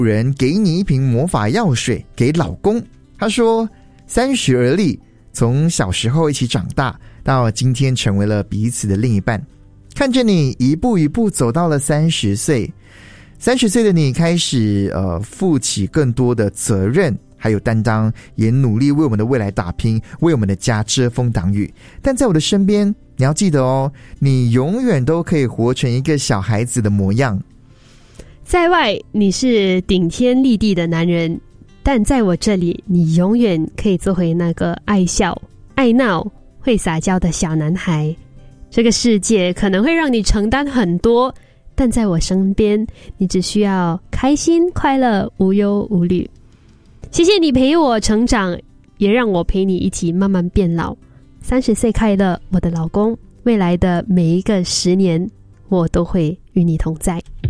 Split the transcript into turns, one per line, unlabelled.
主人给你一瓶魔法药水给老公，他说30而立，从小时候一起长大，到今天成为了彼此的另一半。看着你一步一步走到了30岁，30岁的你开始负起更多的责任还有担当，也努力为我们的未来打拼，为我们的家遮风挡雨。但在我的身边，你要记得哦，你永远都可以活成一个小孩子的模样。
在外你是顶天立地的男人，但在我这里，你永远可以做回那个爱笑、爱闹、会撒娇的小男孩。这个世界可能会让你承担很多，但在我身边，你只需要开心、快乐、无忧无虑。谢谢你陪我成长，也让我陪你一起慢慢变老。30岁快乐，我的老公，未来的每一个10年，我都会与你同在。